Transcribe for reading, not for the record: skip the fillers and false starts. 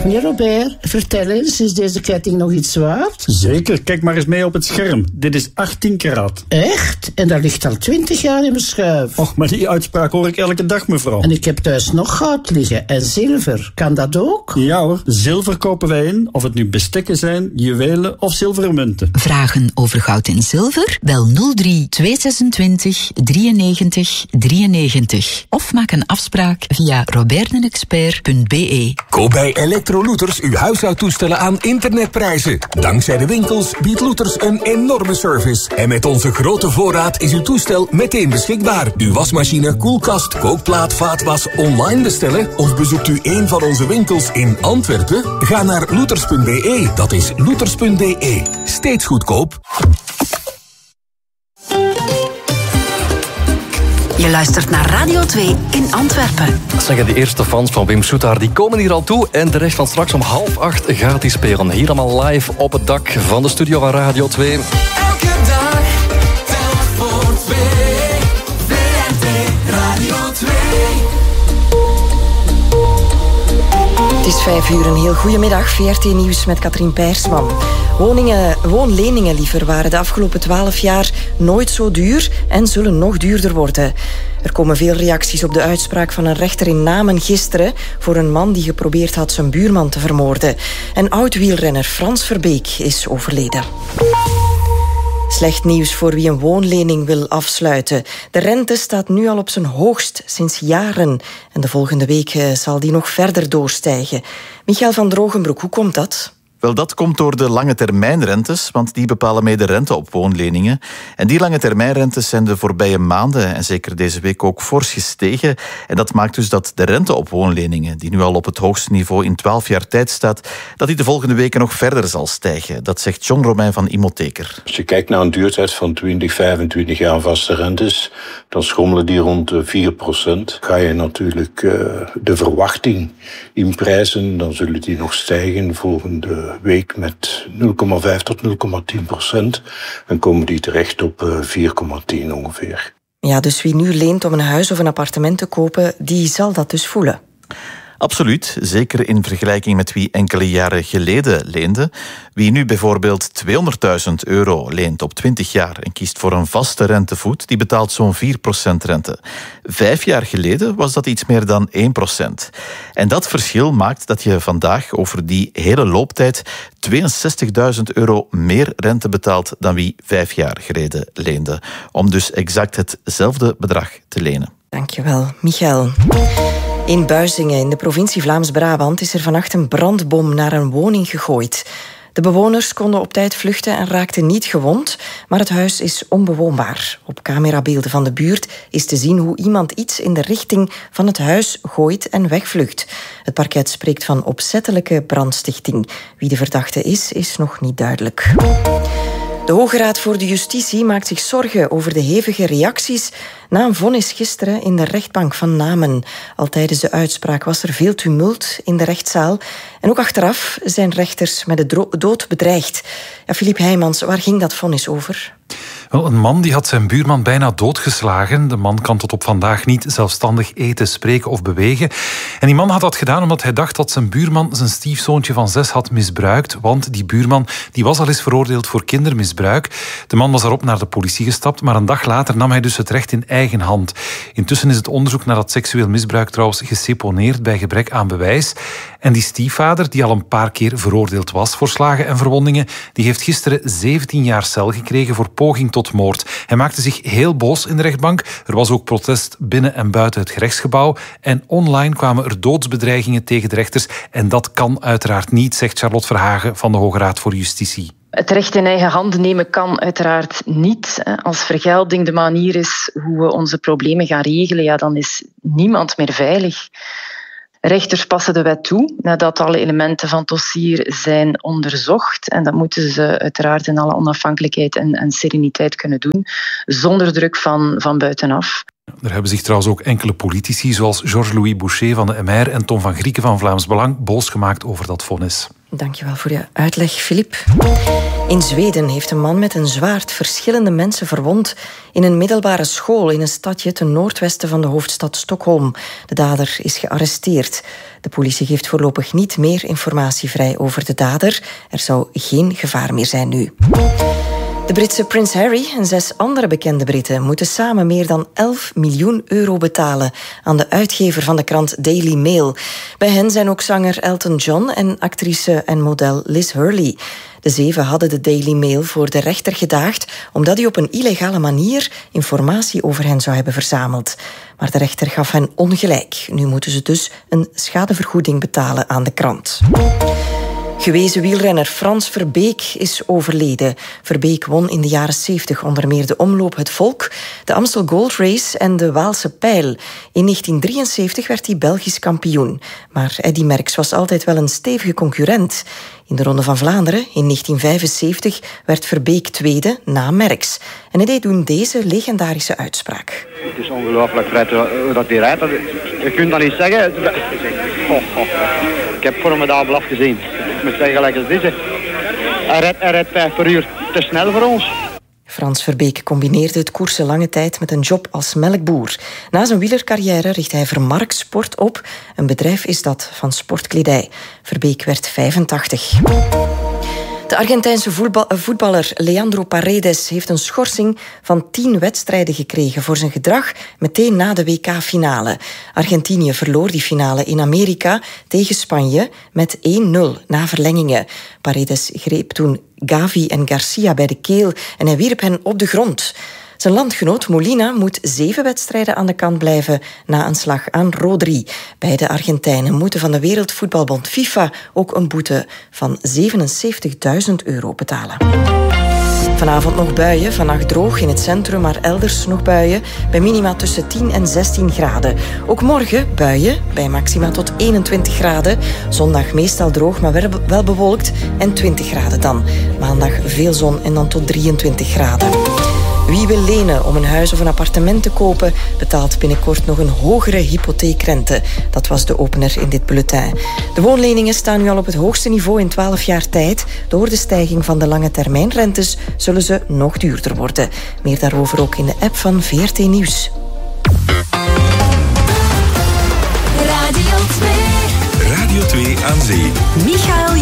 Dag meneer Robert, vertel eens, is deze ketting nog iets waard? Zeker, kijk maar eens mee op het scherm. Dit is 18 karaat. Echt? En dat ligt al 20 jaar in mijn schuif. Och, maar die uitspraak hoor ik elke dag, mevrouw. En ik heb thuis nog goud liggen en zilver. Kan dat ook? Ja hoor, zilver kopen wij in, of het nu bestekken zijn, juwelen of zilveren munten. Vragen over goud en zilver? Bel 03 226 93 93. Of maak een afspraak via robertenexpert.be. Koop bij Electrolooters uw huishoudtoestellen aan internetprijzen. Dankzij de winkels biedt Looters een enorme service. En met onze grote voorraad is uw toestel meteen beschikbaar. Uw wasmachine, koelkast, kookplaat, vaatwas online bestellen? Of bezoekt u een van onze winkels in Antwerpen? Ga naar looters.be. Dat is looters.be. Steeds goedkoop. Je luistert naar Radio 2 in Antwerpen. Zeggen de eerste fans van Wim Soetaar, die komen hier al toe. En de rest van straks om 7:30 gaat hij spelen. Hier allemaal live op het dak van de studio van Radio 2. Elke dag, tel voor 2. VRT Radio 2. Het is 5:00, een heel goedemiddag. VRT Nieuws met Katrien Peirsman. Woonleningen liever waren de afgelopen 12 jaar nooit zo duur en zullen nog duurder worden. Er komen veel reacties op de uitspraak van een rechter in Namen gisteren voor een man die geprobeerd had zijn buurman te vermoorden. En oud-wielrenner Frans Verbeek is overleden. Slecht nieuws voor wie een woonlening wil afsluiten. De rente staat nu al op zijn hoogst sinds jaren. En de volgende week zal die nog verder doorstijgen. Michael van Drogenbroek, hoe komt dat? Wel, dat komt door de lange termijnrentes, want die bepalen mee de rente op woonleningen. En die lange termijnrentes zijn de voorbije maanden en zeker deze week ook fors gestegen. En dat maakt dus dat de rente op woonleningen, die nu al op het hoogste niveau in 12 jaar tijd staat, dat die de volgende weken nog verder zal stijgen. Dat zegt John Romein van Imotheker. Als je kijkt naar een duurtijd van 20, 25 jaar vaste rentes, dan schommelen die rond 4%. Ga je natuurlijk de verwachting inprijzen, dan zullen die nog stijgen volgende week met 0,5 tot 0,10%. Dan komen die terecht op 4,10 ongeveer. Ja, dus wie nu leent om een huis of een appartement te kopen, die zal dat dus voelen. Absoluut, zeker in vergelijking met wie enkele jaren geleden leende. Wie nu bijvoorbeeld €200.000 leent op 20 jaar en kiest voor een vaste rentevoet, die betaalt zo'n 4% rente. 5 jaar geleden was dat iets meer dan 1%. En dat verschil maakt dat je vandaag over die hele looptijd €62.000 meer rente betaalt dan wie 5 jaar geleden leende. Om dus exact hetzelfde bedrag te lenen. Dankjewel, Michael. In Buizingen, in de provincie Vlaams-Brabant, is er vannacht een brandbom naar een woning gegooid. De bewoners konden op tijd vluchten en raakten niet gewond, maar het huis is onbewoonbaar. Op camerabeelden van de buurt is te zien hoe iemand iets in de richting van het huis gooit en wegvlucht. Het parket spreekt van opzettelijke brandstichting. Wie de verdachte is nog niet duidelijk. De Hoge Raad voor de Justitie maakt zich zorgen over de hevige reacties na een vonnis gisteren in de rechtbank van Namen. Al tijdens de uitspraak was er veel tumult in de rechtszaal. En ook achteraf zijn rechters met de dood bedreigd. Ja, Philippe Heijmans, waar ging dat vonnis over? Wel, een man die had zijn buurman bijna doodgeslagen. De man kan tot op vandaag niet zelfstandig eten, spreken of bewegen. En die man had dat gedaan omdat hij dacht dat zijn buurman zijn stiefzoontje van 6 had misbruikt. Want die buurman die was al eens veroordeeld voor kindermisbruik. De man was daarop naar de politie gestapt, maar een dag later nam hij dus het recht in eigen hand. Intussen is het onderzoek naar dat seksueel misbruik trouwens geseponeerd bij gebrek aan bewijs. En die stiefvader, die al een paar keer veroordeeld was voor slagen en verwondingen, die heeft gisteren 17 jaar cel gekregen voor poging tot moord. Hij maakte zich heel boos in de rechtbank. Er was ook protest binnen en buiten het gerechtsgebouw. En online kwamen er doodsbedreigingen tegen de rechters. En dat kan uiteraard niet, zegt Charlotte Verhagen van de Hoge Raad voor Justitie. Het recht in eigen handen nemen kan uiteraard niet. Als vergelding de manier is hoe we onze problemen gaan regelen, ja, dan is niemand meer veilig. Rechters passen de wet toe nadat alle elementen van het dossier zijn onderzocht. En dat moeten ze uiteraard in alle onafhankelijkheid en sereniteit kunnen doen, zonder druk van buitenaf. Er hebben zich trouwens ook enkele politici, zoals Georges-Louis Boucher van de MR en Tom van Grieken van Vlaams Belang, boos gemaakt over dat vonnis. Dankjewel voor je uitleg, Philippe. In Zweden heeft een man met een zwaard verschillende mensen verwond in een middelbare school in een stadje ten noordwesten van de hoofdstad Stockholm. De dader is gearresteerd. De politie geeft voorlopig niet meer informatie vrij over de dader. Er zou geen gevaar meer zijn nu. De Britse prins Harry en 6 andere bekende Britten moeten samen meer dan 11 miljoen euro betalen aan de uitgever van de krant Daily Mail. Bij hen zijn ook zanger Elton John en actrice en model Liz Hurley. De 7 hadden de Daily Mail voor de rechter gedaagd omdat hij op een illegale manier informatie over hen zou hebben verzameld. Maar de rechter gaf hen ongelijk. Nu moeten ze dus een schadevergoeding betalen aan de krant. Gewezen wielrenner Frans Verbeek is overleden. Verbeek won in de jaren 70 onder meer de Omloop Het Volk, de Amstel Gold Race en de Waalse Pijl. In 1973 werd hij Belgisch kampioen. Maar Eddy Merckx was altijd wel een stevige concurrent. In de Ronde van Vlaanderen in 1975 werd Verbeek tweede na Merckx. En hij deed toen deze legendarische uitspraak. Het is ongelooflijk, Fred, hoe dat hij rijdt. Je kunt dat niet zeggen. Ik heb formidabel afgezien. Ik moet zeggen, gelijk als deze. Hij rijdt 5 per uur. Te snel voor ons. Frans Verbeek combineerde het koersen lange tijd met een job als melkboer. Na zijn wielercarrière richt hij Vermark Sport op. Een bedrijf is dat van sportkledij. Verbeek werd 85. De Argentijnse voetballer Leandro Paredes heeft een schorsing van 10 wedstrijden gekregen voor zijn gedrag meteen na de WK-finale. Argentinië verloor die finale in Amerika tegen Spanje met 1-0 na verlengingen. Paredes greep toen Gavi en Garcia bij de keel en hij wierp hen op de grond. Zijn landgenoot Molina moet 7 wedstrijden aan de kant blijven na een slag aan Rodri. Beide Argentijnen moeten van de Wereldvoetbalbond FIFA ook een boete van €77.000 betalen. Vanavond nog buien, vannacht droog in het centrum, maar elders nog buien. Bij minima tussen 10 en 16 graden. Ook morgen buien, bij maxima tot 21 graden. Zondag meestal droog, maar wel bewolkt en 20 graden dan. Maandag veel zon en dan tot 23 graden. Wie wil lenen om een huis of een appartement te kopen, betaalt binnenkort nog een hogere hypotheekrente. Dat was de opener in dit bulletin. De woonleningen staan nu al op het hoogste niveau in 12 jaar tijd. Door de stijging van de lange termijnrentes zullen ze nog duurder worden. Meer daarover ook in de app van VRT Nieuws. Radio 2. Radio 2 aan zee. Michael